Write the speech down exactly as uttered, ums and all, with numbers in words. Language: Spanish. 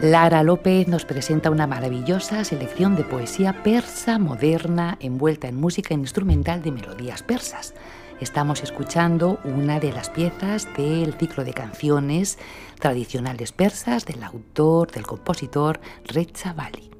Lara López nos presenta una maravillosa selección de poesía persa moderna envuelta en música instrumental de melodías persas. Estamos escuchando una de las piezas del ciclo de canciones tradicionales persas del autor, del compositor Reza Vali.